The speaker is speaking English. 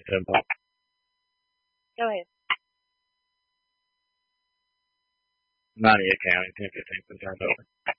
Go ahead. Not yet county, 10, 15 turned over.